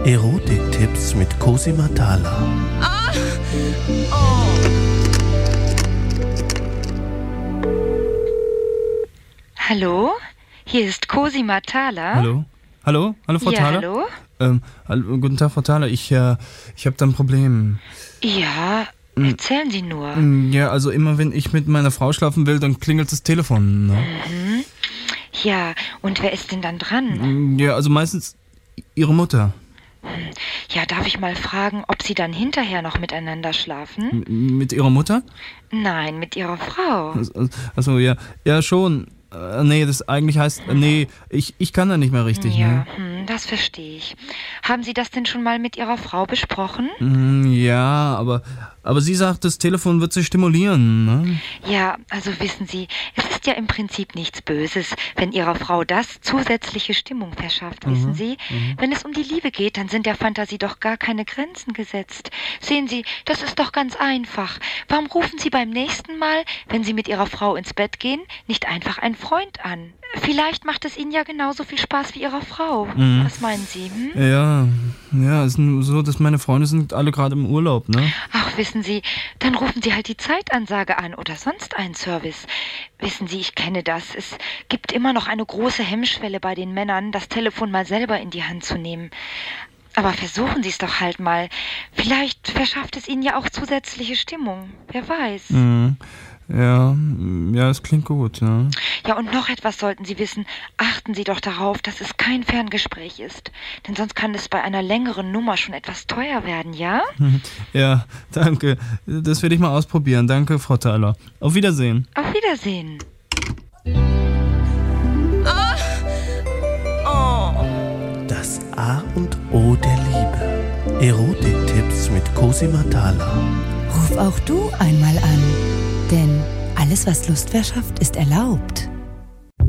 Erotiktipps mit Cosima Thaler. Hallo, hier ist Cosima Thaler. Hallo, Frau Thaler? Hallo? Guten Tag, Frau Thaler. Ich habe da ein Problem. Ja, erzählen Sie nur. Ja, also immer wenn ich mit meiner Frau schlafen will, dann klingelt das Telefon. Ne? Ja, und wer ist denn dann dran? Ja, also meistens Ihre Mutter. Ja, darf ich mal fragen, ob Sie dann hinterher noch miteinander schlafen? Mit Ihrer Mutter? Nein, mit Ihrer Frau. Also ja. Ja, schon. Nee, das eigentlich heißt, nee, ich kann da nicht mehr richtig, Ja, ne? das verstehe ich. Haben Sie das denn schon mal mit Ihrer Frau besprochen? Ja, aber sie sagt, das Telefon wird sie stimulieren, ne? Ja, also wissen Sie, es ist ja im Prinzip nichts Böses, wenn Ihrer Frau das zusätzliche Stimmung verschafft, wissen Sie? Wenn es um die Liebe geht, dann sind der Fantasie doch gar keine Grenzen gesetzt. Sehen Sie, das ist doch ganz einfach. Warum rufen Sie beim nächsten Mal, wenn Sie mit Ihrer Frau ins Bett gehen, nicht einfach einen Freund an? Vielleicht macht es Ihnen ja genauso viel Spaß wie Ihrer Frau. Was meinen Sie, Ja, es ist nur so, dass meine Freunde sind alle gerade im Urlaub, ne? Ach, wissen Sie, dann rufen Sie halt die Zeitansage an oder sonst einen Service. Wissen Sie, ich kenne das. Es gibt immer noch eine große Hemmschwelle bei den Männern, das Telefon mal selber in die Hand zu nehmen. Aber versuchen Sie es doch halt mal. Vielleicht verschafft es Ihnen ja auch zusätzliche Stimmung. Wer weiß. Ja, es klingt gut, ne? Ja, und noch etwas sollten Sie wissen. Achten Sie doch darauf, dass es kein Ferngespräch ist. Denn sonst kann es bei einer längeren Nummer schon etwas teuer werden, ja? Ja, danke. Das werde ich mal ausprobieren. Danke, Frau Thaler. Auf Wiedersehen. Auf Wiedersehen. Das A und O der Liebe. Erotiktipps mit Cosima Thaler. Ruf auch du einmal an, denn alles, was Lust verschafft, ist erlaubt.